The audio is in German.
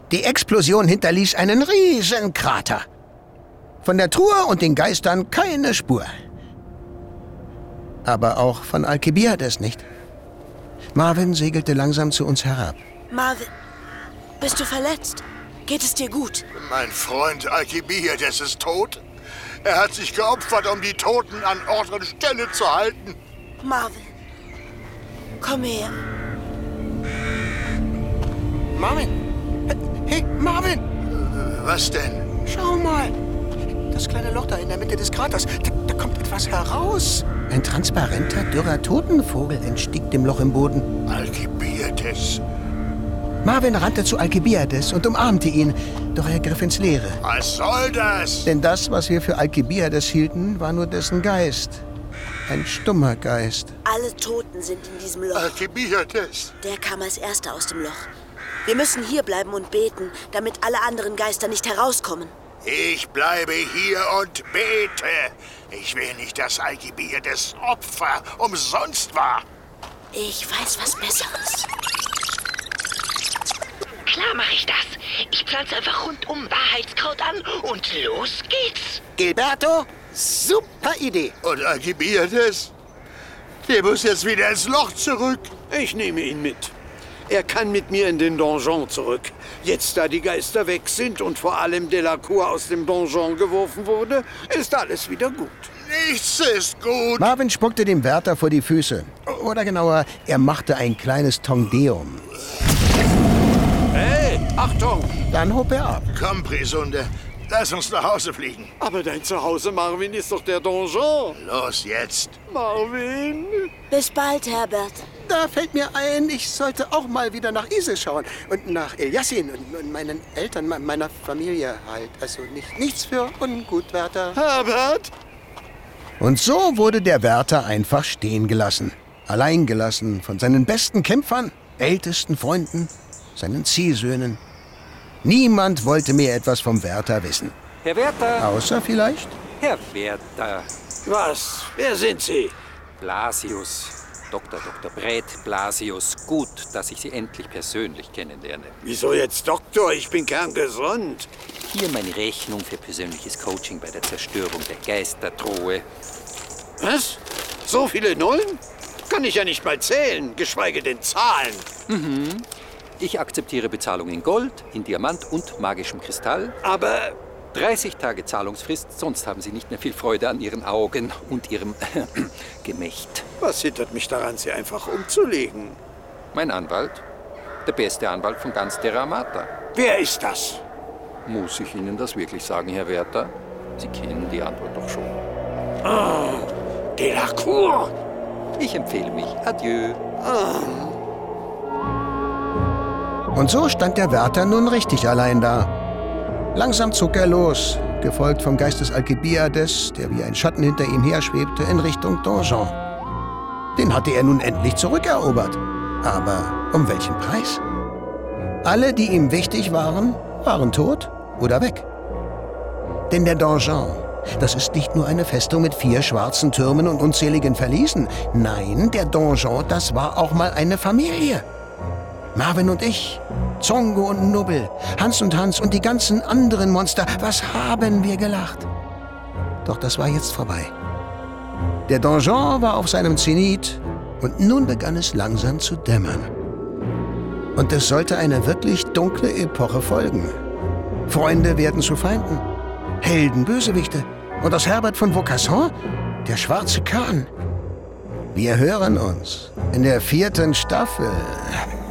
Die Explosion hinterließ einen riesen Krater. Von der Truhe und den Geistern keine Spur. Aber auch von Alkibiades nicht. Marvin segelte langsam zu uns herab. Marvin, bist du verletzt? Geht es dir gut? Mein Freund Alkibiades ist tot. Er hat sich geopfert, um die Toten an Ort und Stelle zu halten. Marvin, komm her. Marvin! Hey, Marvin! Was denn? Schau mal! Das kleine Loch da in der Mitte des Kraters. Da kommt etwas heraus. Ein transparenter, dürrer Totenvogel entstieg dem Loch im Boden. Alkibiades. Marvin rannte zu Alkibiades und umarmte ihn, doch er griff ins Leere. Was soll das? Denn das, was wir für Alkibiades hielten, war nur dessen Geist. Ein stummer Geist. Alle Toten sind in diesem Loch. Alkibiades. Der kam als Erster aus dem Loch. Wir müssen hier bleiben und beten, damit alle anderen Geister nicht herauskommen. Ich bleibe hier und bete. Ich will nicht, dass Alkibiades Opfer umsonst war. Ich weiß was Besseres. Klar mache ich das. Ich pflanze einfach rundum Wahrheitskraut an und los geht's. Gilberto, super Idee. Und Alkibiades? Der muss jetzt wieder ins Loch zurück. Ich nehme ihn mit. Er kann mit mir in den Donjon zurück. Jetzt, da die Geister weg sind und vor allem Delacour aus dem Donjon geworfen wurde, ist alles wieder gut. Nichts ist gut. Marvin spuckte dem Wärter vor die Füße. Oder genauer, er machte ein kleines Tongdeum. Hey, Achtung! Dann hob er ab. Komm, Brisunde, lass uns nach Hause fliegen. Aber dein Zuhause, Marvin, ist doch der Donjon. Los jetzt. Marvin? Bis bald, Herbert. Da fällt mir ein, ich sollte auch mal wieder nach Isis schauen. Und nach Eliassin und meinen Eltern, meiner Familie halt. Also nichts für ungut, Wärter. Herbert? Und so wurde der Wärter einfach stehen gelassen. Allein gelassen von seinen besten Kämpfern, ältesten Freunden, seinen Ziehsöhnen. Niemand wollte mehr etwas vom Wärter wissen. Herr Wärter! Außer vielleicht Herr Wärter! Was? Wer sind Sie? Blasius. Dr. Brät Blasius. Gut, dass ich Sie endlich persönlich kennenlerne. Wieso jetzt Doktor? Ich bin kerngesund. Hier meine Rechnung für persönliches Coaching bei der Zerstörung der Geistertruhe. Was? So viele Nullen? Kann ich ja nicht mal zählen, geschweige denn zahlen. Ich akzeptiere Bezahlung in Gold, in Diamant und magischem Kristall. Aber 30 Tage Zahlungsfrist, sonst haben Sie nicht mehr viel Freude an Ihren Augen und Ihrem Gemächt. was hindert mich daran, Sie einfach umzulegen? Mein Anwalt, der beste Anwalt von ganz Terra Amata. Wer ist das? Muss ich Ihnen das wirklich sagen, Herr Wärter? Sie kennen die Antwort doch schon. Delacour! Ich empfehle mich. Adieu. Und so stand der Wärter nun richtig allein da. Langsam zog er los, gefolgt vom Geist des Alkibiades, der wie ein Schatten hinter ihm herschwebte, in Richtung Donjon. Den hatte er nun endlich zurückerobert. Aber um welchen Preis? Alle, die ihm wichtig waren, waren tot oder weg. Denn der Donjon, das ist nicht nur eine Festung mit 4 schwarzen Türmen und unzähligen Verliesen. Nein, der Donjon, das war auch mal eine Familie. Marvin und ich, Zongo und Nubbel, Hans und die ganzen anderen Monster. Was haben wir gelacht? Doch das war jetzt vorbei. Der Donjon war auf seinem Zenit und nun begann es langsam zu dämmern. Und es sollte eine wirklich dunkle Epoche folgen. Freunde werden zu Feinden, Helden, Bösewichte. Und aus Herbert von Vaucassin, der schwarze Kahn. Wir hören uns in der 4. Staffel.